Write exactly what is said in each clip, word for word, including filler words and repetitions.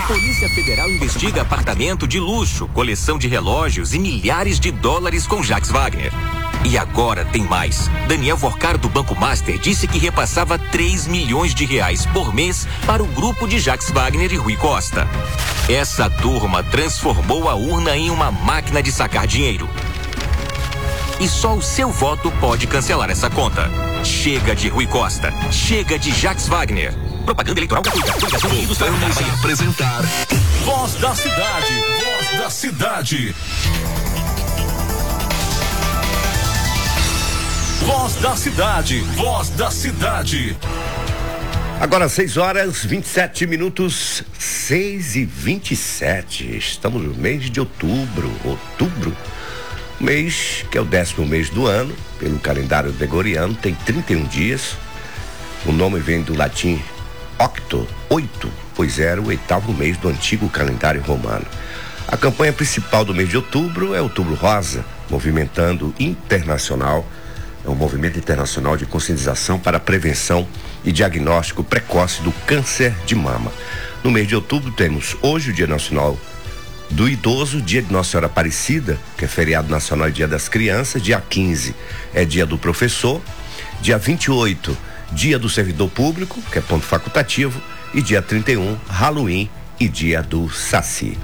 Polícia Federal investiga apartamento de luxo, coleção de relógios e milhares de dólares com Jacques Wagner. E agora tem mais. Daniel Vorcaro do Banco Master disse que repassava três milhões de reais por mês para o grupo de Jacques Wagner e Rui Costa. Essa turma transformou a urna em uma máquina de sacar dinheiro. E só o seu voto pode cancelar essa conta. Chega de Rui Costa. Chega de Jacques Wagner. Propaganda eleitoral gratuita. Voltamos a apresentar Voz da Cidade. Voz da Cidade. Voz da Cidade. Voz da Cidade. Agora seis horas, vinte e sete minutos, seis e vinte e sete. Estamos no mês de outubro. Outubro, mês que é o décimo mês do ano, pelo calendário gregoriano, tem trinta e um dias. O nome vem do latim octo, oito, pois era o oitavo mês do antigo calendário romano. A campanha principal do mês de outubro é Outubro Rosa, movimentando internacional, é um movimento internacional de conscientização para a prevenção e diagnóstico precoce do câncer de mama. No mês de outubro temos hoje o Dia Nacional do Idoso, Dia de Nossa Senhora Aparecida, que é feriado nacional e Dia das Crianças. Dia quinze é Dia do Professor. Dia vinte e oito, Dia do Servidor Público, que é ponto facultativo. E dia trinta e um, Halloween e Dia do Saci.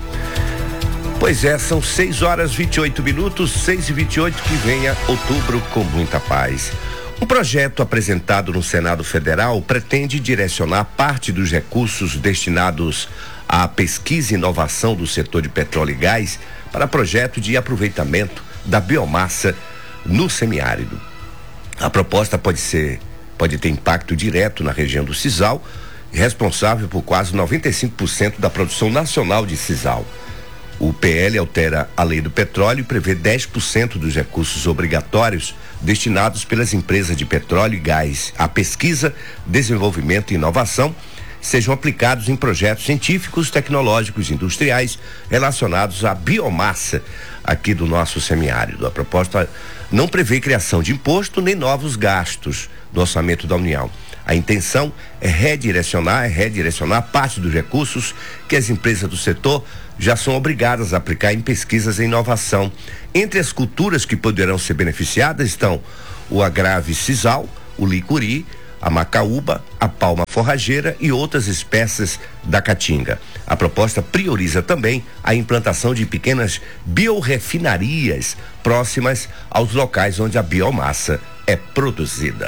Pois é, são seis horas e vinte e oito minutos, seis e vinte e oito, que venha outubro com muita paz. Um projeto apresentado no Senado Federal pretende direcionar parte dos recursos destinados à pesquisa e inovação do setor de petróleo e gás para projeto de aproveitamento da biomassa no semiárido. A proposta pode ser, pode ter impacto direto na região do Sisal, responsável por quase noventa e cinco por cento da produção nacional de sisal. O P L altera a lei do petróleo e prevê dez por cento dos recursos obrigatórios destinados pelas empresas de petróleo e gás à pesquisa, desenvolvimento e inovação sejam aplicados em projetos científicos, tecnológicos e industriais relacionados à biomassa aqui do nosso semiárido. A proposta não prevê criação de imposto nem novos gastos do orçamento da União. A intenção é redirecionar, é redirecionar parte dos recursos que as empresas do setor já são obrigadas a aplicar em pesquisas e inovação. Entre as culturas que poderão ser beneficiadas estão o agrave sisal, o licuri, a macaúba, a palma forrageira e outras espécies da caatinga. A proposta prioriza também a implantação de pequenas biorrefinarias próximas aos locais onde a biomassa é produzida.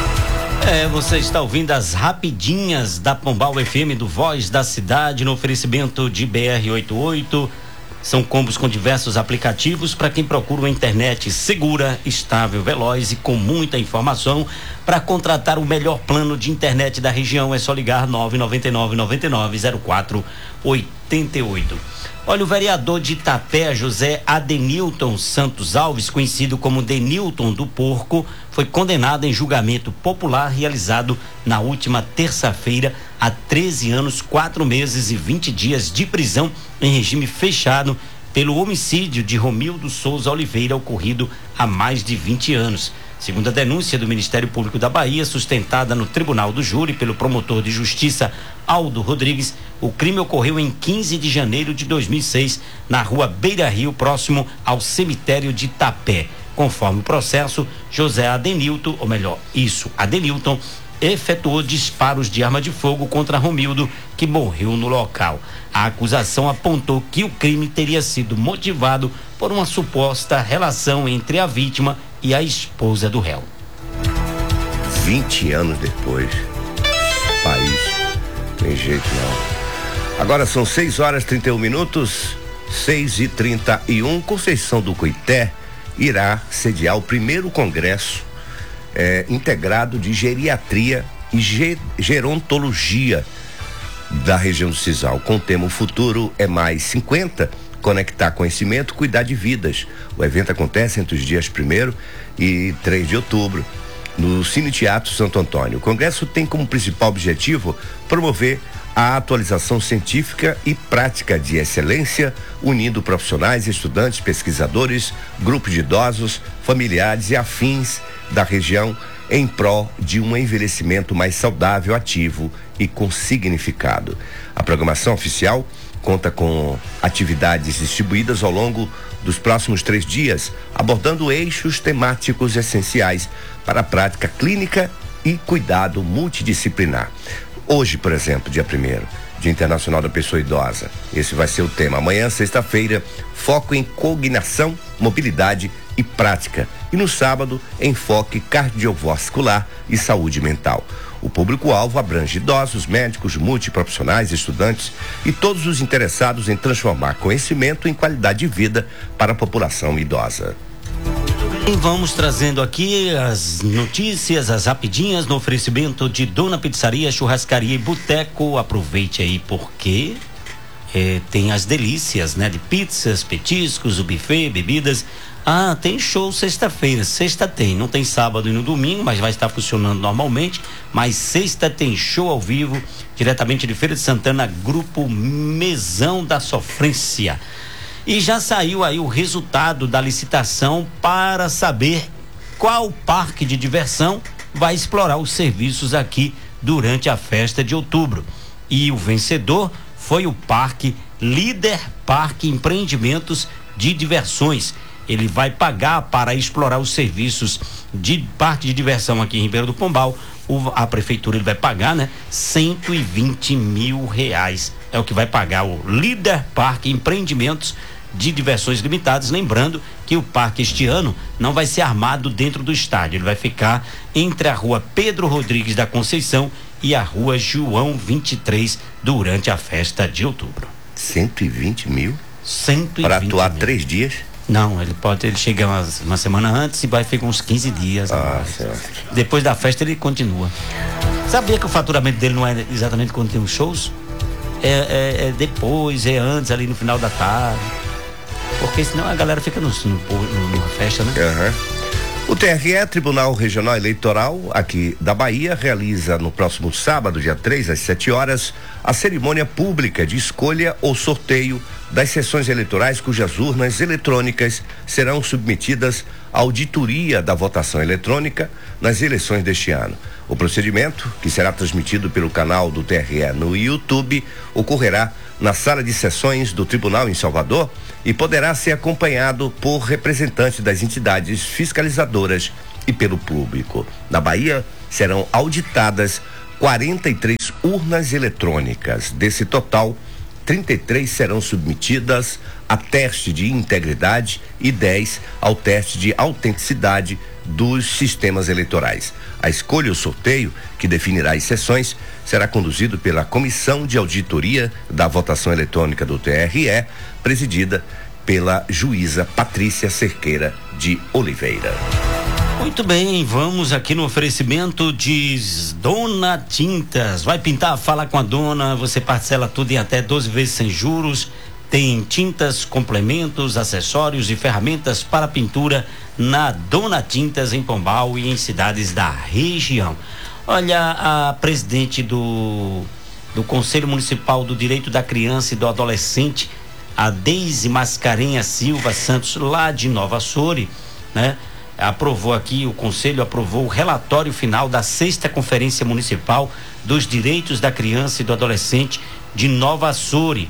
É, você está ouvindo as rapidinhas da Pombal F M do Voz da Cidade, no oferecimento de B R oitenta e oito. São combos com diversos aplicativos para quem procura uma internet segura, estável, veloz e com muita informação. Para contratar o melhor plano de internet da região é só ligar nove nove nove nove nove zero quatro oito oito. Olha, o vereador de Itapé, José Adenilton Santos Alves, conhecido como Denilton do Porco, foi condenado em julgamento popular realizado na última terça-feira a treze anos, quatro meses e vinte dias de prisão em regime fechado pelo homicídio de Romildo Souza Oliveira, ocorrido há mais de vinte anos. Segundo a denúncia do Ministério Público da Bahia, sustentada no Tribunal do Júri pelo promotor de justiça Aldo Rodrigues, o crime ocorreu em quinze de janeiro de dois mil e seis, na rua Beira Rio, próximo ao cemitério de Itapé. Conforme o processo, José Adenilton, ou melhor, isso, Adenilton, efetuou disparos de arma de fogo contra Romildo, que morreu no local. A acusação apontou que o crime teria sido motivado por uma suposta relação entre a vítima e a esposa do réu. vinte anos depois, país, tem jeito não. Agora são seis horas e trinta e um minutos, seis e trinta e um. Conceição do Coité irá sediar o primeiro congresso é, integrado de geriatria e ge, gerontologia da região do Sisal, com o tema O Futuro é Mais cinquenta, conectar conhecimento, cuidar de vidas. O evento acontece entre os dias primeiro e três de outubro, no Cine Teatro Santo Antônio. O congresso tem como principal objetivo promover a atualização científica e prática de excelência, unindo profissionais, estudantes, pesquisadores, grupos de idosos, familiares e afins da região em prol de um envelhecimento mais saudável, ativo e com significado. A programação oficial conta com atividades distribuídas ao longo dos próximos três dias, abordando eixos temáticos essenciais para a prática clínica e cuidado multidisciplinar. Hoje, por exemplo, dia primeiro, Dia Internacional da Pessoa Idosa. Esse vai ser o tema. Amanhã, sexta-feira, foco em cognição, mobilidade e prática. E no sábado, enfoque cardiovascular e saúde mental. O público-alvo abrange idosos, médicos, multiprofissionais, estudantes e todos os interessados em transformar conhecimento em qualidade de vida para a população idosa. E vamos trazendo aqui as notícias, as rapidinhas, no oferecimento de Dona Pizzaria, Churrascaria e Boteco. Aproveite aí porque é, tem as delícias, né? De pizzas, petiscos, o buffet, bebidas. Ah, tem show sexta-feira. Sexta tem, não tem sábado e no domingo, mas vai estar funcionando normalmente. Mas sexta tem show ao vivo, diretamente de Feira de Santana, Grupo Mesão da Sofrência. E já saiu aí o resultado da licitação para saber qual parque de diversão vai explorar os serviços aqui durante a festa de outubro. E o vencedor foi o Parque Líder Parque Empreendimentos de Diversões. Ele vai pagar para explorar os serviços de parque de diversão aqui em Ribeirão do Pombal. O, a prefeitura ele vai pagar, né? cento e vinte mil reais. É o que vai pagar o Líder Parque Empreendimentos de Diversões Limitadas. Lembrando que o parque este ano não vai ser armado dentro do estádio. Ele vai ficar entre a rua Pedro Rodrigues da Conceição e a rua João vinte e três durante a festa de outubro. cento e vinte mil? cento e vinte para atuar mil. três dias? Não, ele pode, ele chega uma, uma semana antes e vai ficar uns quinze dias. Ah, certo. Depois da festa ele continua. Sabia que o faturamento dele não é exatamente quando tem os shows? É, é, é depois, é antes, ali no final da tarde. Porque senão a galera fica no, no, no, numa festa, né? Uhum. O T R E, Tribunal Regional Eleitoral, aqui da Bahia, realiza no próximo sábado, dia três, às sete horas, a cerimônia pública de escolha ou sorteio das sessões eleitorais cujas urnas eletrônicas serão submetidas à auditoria da votação eletrônica nas eleições deste ano. O procedimento, que será transmitido pelo canal do T R E no YouTube, ocorrerá na sala de sessões do Tribunal em Salvador e poderá ser acompanhado por representantes das entidades fiscalizadoras e pelo público. Na Bahia, serão auditadas quarenta e três urnas eletrônicas. Desse total, trinta e três serão submetidas a teste de integridade e dez ao teste de autenticidade dos sistemas eleitorais. A escolha ou sorteio, que definirá as sessões, será conduzido pela Comissão de Auditoria da Votação Eletrônica do T R E, presidida pela juíza Patrícia Cerqueira de Oliveira. Muito bem, vamos aqui no oferecimento de Dona Tintas. Vai pintar? Fala com a dona, você parcela tudo em até doze vezes sem juros. Tem tintas, complementos, acessórios e ferramentas para pintura na Dona Tintas em Pombal e em cidades da região. Olha, a presidente do, do Conselho Municipal do Direito da Criança e do Adolescente, a Deise Mascarenhas Silva Santos, lá de Nova Açores, né? Aprovou aqui, o Conselho aprovou o relatório final da sexta Conferência Municipal dos Direitos da Criança e do Adolescente de Nova Açores.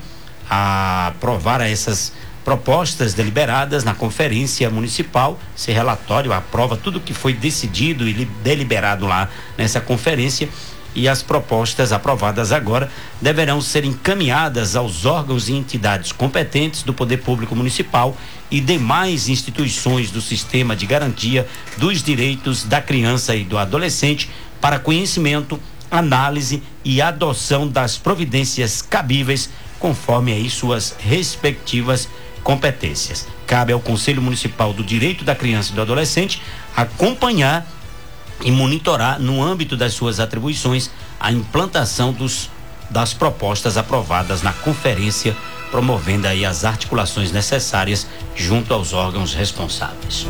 A aprovar essas propostas deliberadas na Conferência Municipal. Esse relatório aprova tudo que foi decidido e deliberado lá nessa conferência, e as propostas aprovadas agora deverão ser encaminhadas aos órgãos e entidades competentes do Poder Público Municipal e demais instituições do Sistema de Garantia dos Direitos da Criança e do Adolescente para conhecimento, análise e adoção das providências cabíveis conforme aí suas respectivas competências. Cabe ao Conselho Municipal do Direito da Criança e do Adolescente acompanhar e monitorar, no âmbito das suas atribuições, a implantação dos, das propostas aprovadas na conferência, promovendo aí as articulações necessárias junto aos órgãos responsáveis.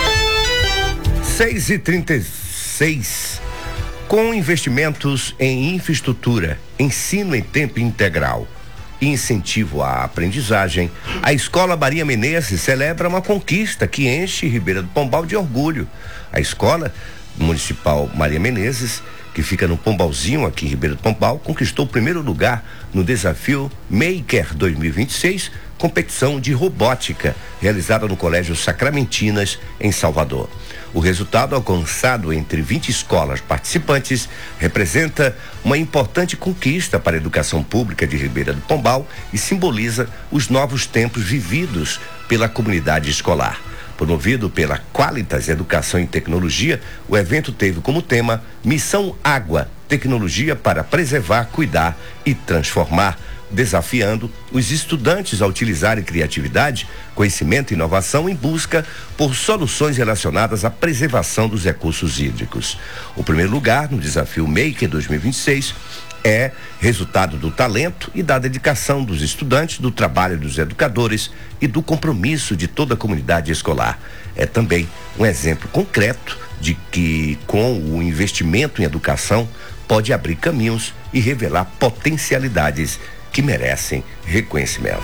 seis e trinta e seis. Com investimentos em infraestrutura, ensino em tempo integral e incentivo à aprendizagem, a Escola Maria Menezes celebra uma conquista que enche Ribeira do Pombal de orgulho. A Escola Municipal Maria Menezes, que fica no Pombalzinho, aqui em Ribeira do Pombal, conquistou o primeiro lugar no desafio Maker dois mil e vinte e seis, competição de robótica, realizada no Colégio Sacramentinas, em Salvador. O resultado, alcançado entre vinte escolas participantes, representa uma importante conquista para a educação pública de Ribeira do Pombal e simboliza os novos tempos vividos pela comunidade escolar. Promovido pela Qualitas Educação e Tecnologia, o evento teve como tema Missão Água, tecnologia para preservar, cuidar e transformar, desafiando os estudantes a utilizarem criatividade, conhecimento e inovação em busca por soluções relacionadas à preservação dos recursos hídricos. O primeiro lugar no desafio Maker dois mil e vinte e seis é resultado do talento e da dedicação dos estudantes, do trabalho dos educadores e do compromisso de toda a comunidade escolar. É também um exemplo concreto de que, com o investimento em educação, pode abrir caminhos e revelar potencialidades que merecem reconhecimento.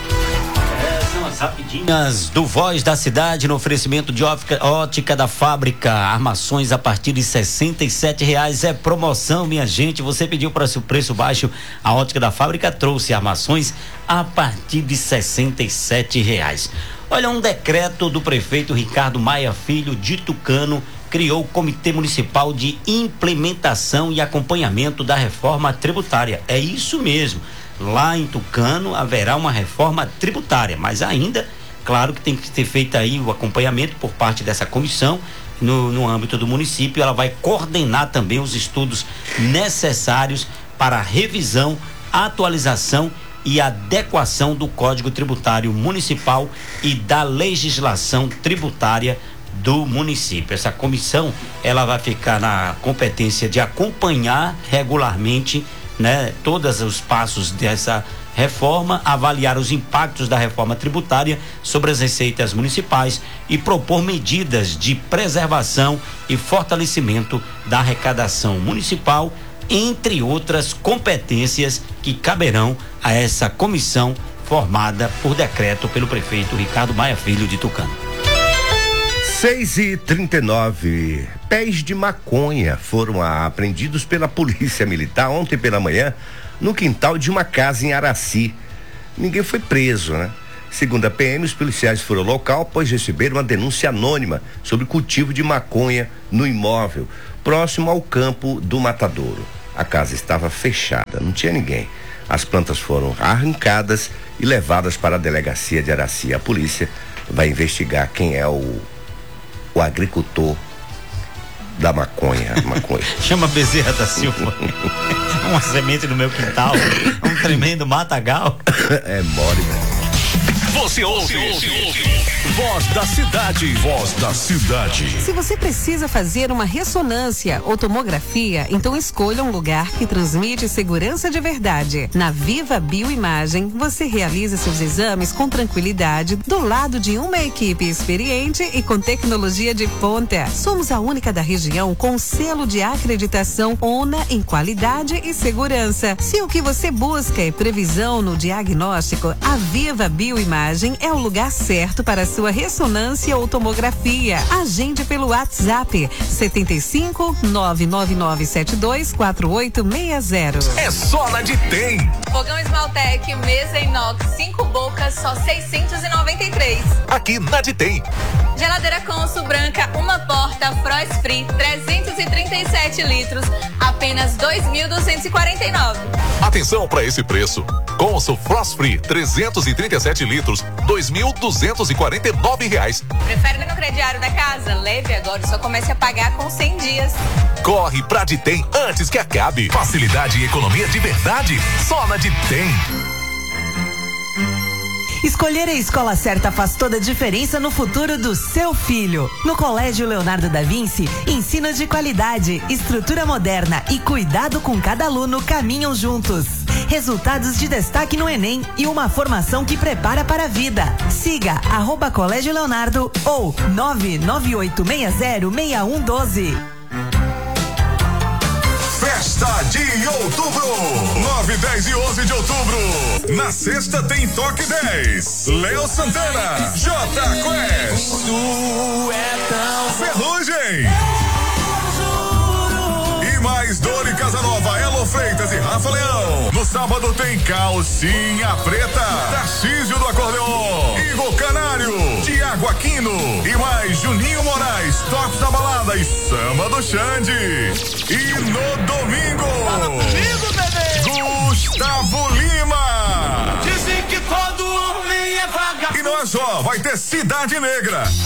As rapidinhas do Voz da Cidade, no oferecimento de ótica, ótica da Fábrica, armações a partir de sessenta e sete reais, é promoção, minha gente. Você pediu para seu preço baixo, a Ótica da Fábrica trouxe armações a partir de sessenta e sete reais. Olha, um decreto do prefeito Ricardo Maia Filho de Tucano criou o Comitê Municipal de Implementação e Acompanhamento da Reforma Tributária. É isso mesmo. Lá em Tucano haverá uma reforma tributária, mas ainda, claro que tem que ser feito aí o acompanhamento por parte dessa comissão no, no âmbito do município. Ela vai coordenar também os estudos necessários para a revisão, atualização e adequação do Código Tributário Municipal e da legislação tributária do município. Essa comissão, ela vai ficar na competência de acompanhar regularmente, né, todos os passos dessa reforma, avaliar os impactos da reforma tributária sobre as receitas municipais e propor medidas de preservação e fortalecimento da arrecadação municipal, entre outras competências que caberão a essa comissão formada por decreto pelo prefeito Ricardo Maia Filho de Tucano. seis e trinta e nove, pés de maconha foram apreendidos pela polícia militar ontem pela manhã no quintal de uma casa em Araci. Ninguém foi preso, né? Segundo a P M, os policiais foram ao local após receber uma denúncia anônima sobre cultivo de maconha no imóvel, próximo ao campo do Matadouro. A casa estava fechada, não tinha ninguém. As plantas foram arrancadas e levadas para a delegacia de Araci. A polícia vai investigar quem é o o agricultor da maconha, maconha. Chama Bezerra da Silva. Uma semente no meu quintal, um tremendo matagal. É mole, né? Você ouve, ouve, ouve. Voz da Cidade. Voz da Cidade. Se você precisa fazer uma ressonância ou tomografia, então escolha um lugar que transmite segurança de verdade. Na Viva Bioimagem, você realiza seus exames com tranquilidade, do lado de uma equipe experiente e com tecnologia de ponta. Somos a única da região com selo de acreditação ONA em qualidade e segurança. Se o que você busca é previsão no diagnóstico, a Viva Bioimagem é o lugar certo para sua ressonância ou tomografia. Agende pelo WhatsApp setenta e cinco, nove nove nove sete dois, quatro oito seis zero. É só na Ditem. Fogão Esmaltec, mesa inox, cinco bocas, só seiscentos e noventa e três. Aqui na Ditem. Geladeira Consul branca, uma porta, Frost Free, trezentos e trinta e sete litros, apenas dois mil duzentos e quarenta e nove. Atenção para esse preço. Consul Frost Free, trezentos e trinta e sete litros, dois mil duzentos e quarenta e nove reais. Prefere no crediário da casa? Leve agora e só comece a pagar com cem dias. Corre pra Ditem antes que acabe. Facilidade e economia de verdade, só na Ditem. Escolher a escola certa faz toda a diferença no futuro do seu filho. No Colégio Leonardo da Vinci, ensino de qualidade, estrutura moderna e cuidado com cada aluno caminham juntos. Resultados de destaque no Enem e uma formação que prepara para a vida. Siga arroba Colégio Leonardo ou nove nove oito seis zero seis um um doze. Festa de outubro, nove, dez e onze de outubro. Na sexta tem Toque dez. Léo Santana, J Quest, Ferrugem e mais Dori Casanova, Elo Freitas e Rafa Leão. No sábado tem Calcinha Preta, Tarcísio do Acordeon, Igor Canário, Tiago Aquino e mais Juninho Moraes, Toques da Balada e Samba do Xande. E no domingo, fala comigo, bebê, Gustavo Lima. Dizem que todo homem é vagabundo. E não é só, vai ter Cidade Negra.